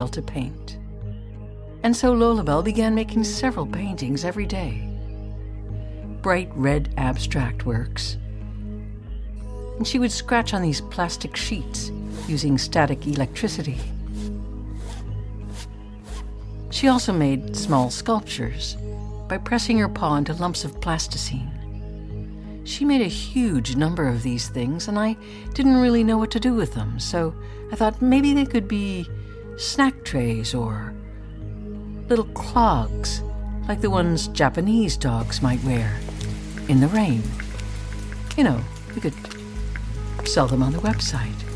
oil to paint. And so Lolabelle began making several paintings every day. Bright red abstract works. And she would scratch on these plastic sheets using static electricity. She also made small sculptures by pressing her paw into lumps of plasticine. She made a huge number of these things, and I didn't really know what to do with them, so I thought maybe they could be snack trays or little clogs, like the ones Japanese dogs might wear in the rain. You know, we could sell them on the website.